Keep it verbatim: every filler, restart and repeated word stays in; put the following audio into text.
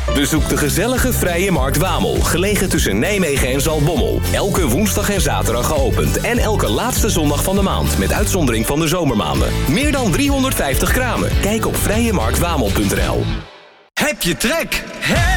Bezoek de gezellige Vrije Markt Wamel, gelegen tussen Nijmegen en Zaltbommel. Elke woensdag en zaterdag geopend en elke laatste zondag van de maand, met uitzondering van de zomermaanden. Meer dan driehonderdvijftig kramen. Kijk op vrije markt wamel punt n l. Heb je trek?